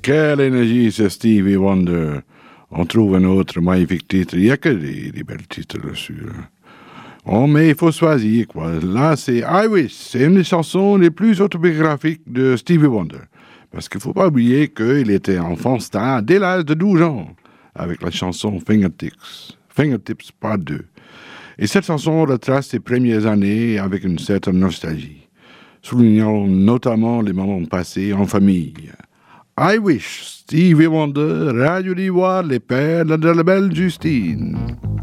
Quelle énergie, c'est Stevie Wonder. On trouve un autre magnifique titre. Il n'y a que des belles titres dessus. Oh, mais il faut choisir, quoi. Là, c'est I Wish. C'est une des chansons les plus autobiographiques de Stevie Wonder. Parce qu'il ne faut pas oublier qu'il était enfant star dès l'âge de 12 ans, avec la chanson Fingertips part 2. Et cette chanson retrace ses premières années avec une certaine nostalgie, soulignant notamment les moments passés en famille. I Wish, Stevie Wonder, Radio d'Ivoire, les perles de la belle Justine.